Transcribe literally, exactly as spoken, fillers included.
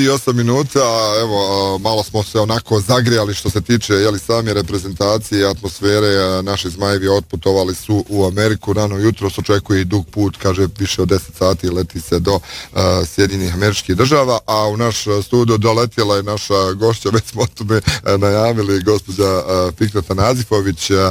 I osam minuta, evo, malo smo se onako zagrijali što se tiče jeli, same reprezentacije, atmosfere, naši zmajevi otputovali su u Ameriku, rano jutro se očekuje i dug put, kaže više od deset sati leti se do uh, Sjedinjenih Američkih Država, a u naš studio doletjela je naša gošća, već smo o tome najavili, gospođa uh, Fikret Nazifović, uh,